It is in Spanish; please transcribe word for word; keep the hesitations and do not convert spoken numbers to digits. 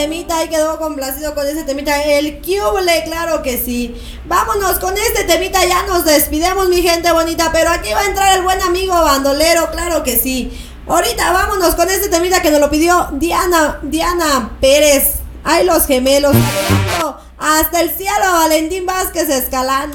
temita y quedó complacido con ese temita. El Cubole, claro que sí. Vámonos con este temita, ya nos despidemos, mi gente bonita. Pero aquí va a entrar el buen amigo bandolero, claro que sí. Ahorita vámonos con este temita que nos lo pidió Diana, Diana Pérez. Ay, los gemelos. Saludando hasta el cielo, Valentín Vázquez Escalante.